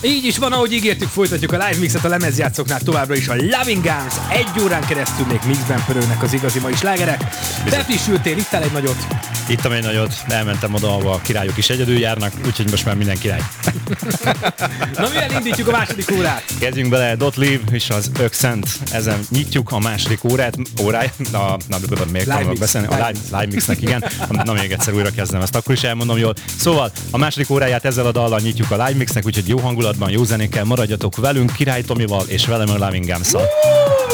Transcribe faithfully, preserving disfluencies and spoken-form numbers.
Így is van, ahogy ígértük, folytatjuk a live mixet a lemezjátszóknál továbbra is a Loving Guns. Egy órán keresztül még mixben pörögnek az igazi mai slágerek. Te frissültél, ittál egy nagyot. Ittam egy nagyot, elmentem oda, ahol a királyok is egyedül járnak, úgyhogy most már minden király. Na, mivel indítjuk a második órát? Kezdjünk bele, Dot Live és az Ökszent. Ezen nyitjuk a második órát, óráját, na, na, még akarok beszélni, a live, live mixnek, igen. Na, még egyszer újra kezdem, ezt akkor is elmondom jól. Szóval a második óráját ezzel a dallal nyitjuk a live mixnek, úgyhogy jó hangulatban, jó zenékkel maradjatok velünk, Király Tomival és velem a Loving Guns-szal.